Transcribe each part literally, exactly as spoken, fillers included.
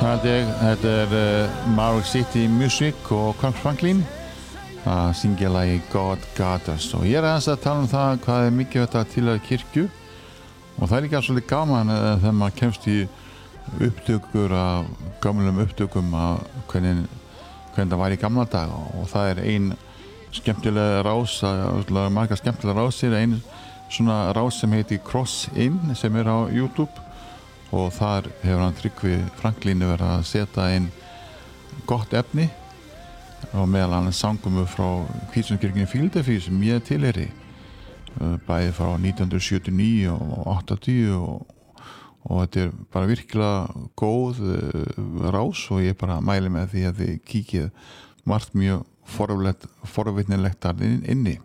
Þetta er, þetta er uh, Maverick City Music og Kirk Franklin að syngja lagi God Got Us og ég er aðeins að tala um það hvað er mikið þetta til að kirkju og það er líka svolítið gaman uh, þegar maður kemst í upptökur af gamlum upptökum af hvernig, hvernig það var í gamla dag og það er ein skemmtilega rás margar skemmtilega rásir ein svona rás sem heitir Cross In sem er á YouTube og þar hefur hann Tryggvi Franklin verið að setja inn gott efni og meðal annars sangum við frá Hvítusunnkirkjunni Fíladelfíu sem ég tilheyri bæði frá nítján hundruð sjötíu og níu og áttatíu og, og þetta er bara virkilega góð rás og ég bara mæli með því að þið kíkið margt mjög forvitnilegt þar inni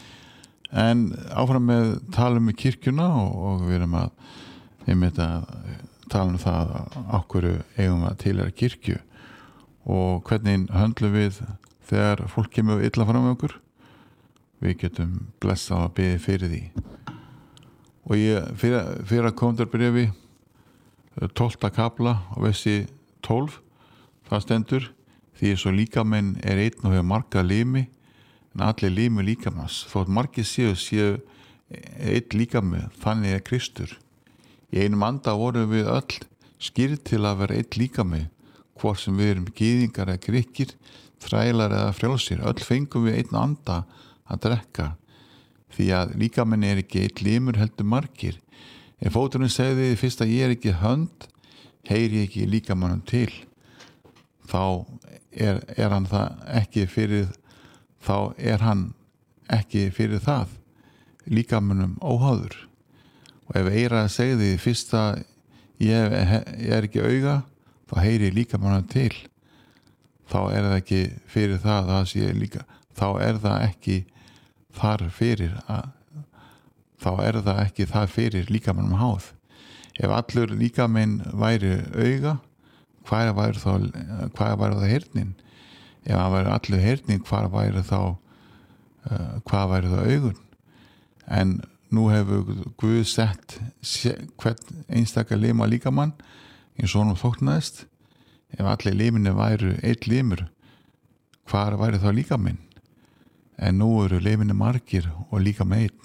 en áfram með talum með kirkjuna og, og við erum að ég myndi að tala um það á hverju eigum að tilheyra kirkju og hvernig höndlum við þegar fólk kemur illa fram með okkur við getum blessað að biðja fyrir því og ég fyrir, fyrir að komandarbrefi tólfta kafla á versi tólf það stendur því svo líkaminn er einn og hefur marga limi en allir limi líkamans þótt margir séu séu einn líkami þannig er Kristur Í einum anda vorum við öll skýrð til að vera eitt líkami, hvort sem við erum gyðingar eða Grikkir, þrælar eða frjálsir, öll fengum við einn anda að drekka, því að líkaminn er ekki eitt limur heldur margir. Ef fóturinn segði fyrst að ég er ekki hönd, heyri ég ekki líkamannum til, þá er, er hann það ekki fyrir, þá er hann ekki fyrir það, líkamannum óháður. Og ef eira segði fyrst að ég, ég er ekki auga, þá heyri líkamannum til, þá er það ekki fyrir það, það sé líka, þá er það ekki þar fyrir, að, þá er það ekki þar fyrir líkamannum háð. Ef allur líkaminn væri auga, hvað væri þá, hvað væri það heyrnin? Ef hann væri allur heyrnin, hvað væri þá, uh, hvað væri það augun? En nú hefur Guð sett hvern einstaka lim á líkamann eins og honum þóknaðist. Ef allir liminni væru einn limur, hvar væri þá líkaminn? En nú eru liminni margir og líkaminn einn.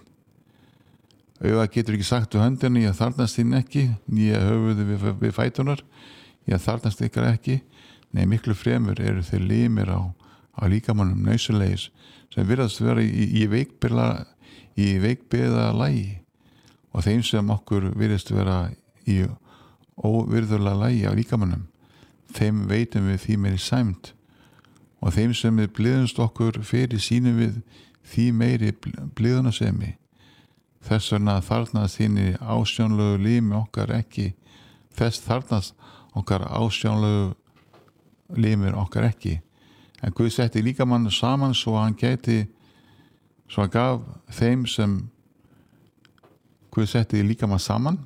Auga getur ekki sagt við höndinni, ég þarnast þín ekki, nýja höfuði við, við fætunar, ég þarnast ykkar ekki. Nei, miklu fremur eru þeir limir á, á líkamannum nauðsynlegis sem virðast vera í, í veikbyrla í veikbyggða lagi og þeim sem okkur virðist vera í óvirðulega lagi á líkamannum, þeim veitum við því meiri sæmd og þeim sem við blíðumst okkur fyrir sínum við því meiri blíðunasemi. Þess vegna þarnast þínir ásjónlegu limi okkar ekki, þess þarnast okkar ásjónlegu limir okkar ekki. En Guð setti líkamann saman svo hann gæti Svo hann gaf þeim sem Guð setti líkamann saman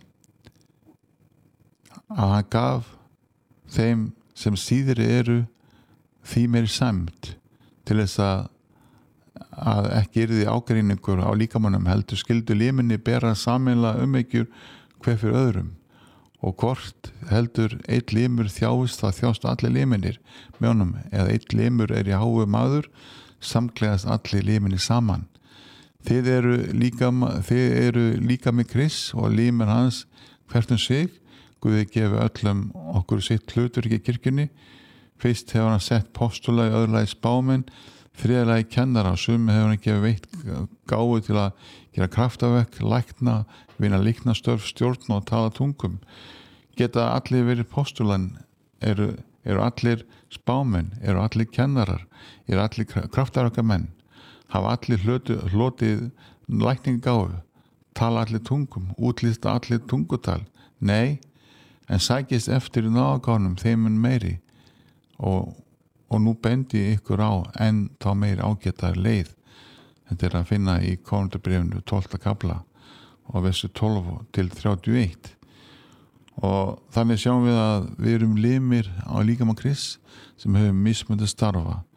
að hann gaf þeim sem síðri eru því meiri sæmd til þess að, að ekki yrði ágreiningur á líkamannum heldur skildu liminni bera sameinlega umhyggjur hver fyrir öðrum og hvort heldur einn limur þjáist þá þjást allir liminir með honum eða einn limur er í háu maður samklæðast allir liminni saman. Þið eru líka, þið eru líka með Krist og limur hans hvert um sig. Guði gefi öllum okkur sitt hlutur í kirkjunni. Fyrst hefur hann sett postula í öðrulagi spámenn, þriðalagi kennara og sumi hefur hann gefið veitt gáfu til að gera kraftaverk, lækna, vinna líknastörf, stjórna og tala tungum. Geta allir verið postulan, eru eru allir spámenn, eru allir kennarar, eru allir kraftaverkamenn, hafa allir hlutu, hlotið lækningagáfu, tala allir tungum, útlista allir tungutal. Nei, en sækist eftir náðagáfnum þeim en meiri og, og nú bendi ykkur á en þá meiri ágætar leið. Þetta er að finna í Korintharbréfinu tólfta kafla og versi tólf til þrjátíu og eitt. Og þannig sjáum við að við erum limir á líkamann Krists sem hefur mismunandi starfa.